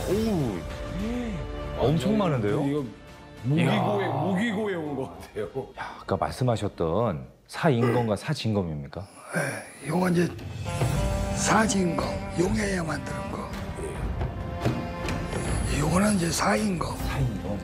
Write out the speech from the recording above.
오우. 엄청 많은데요? 이거 무기고에 온 것 같아요. 야, 아까 말씀하셨던 사인검과 사진검입니까? 네, 요건 이제 사진검, 용해야 만드는 거. 요거는 이제 사인검. 사인검.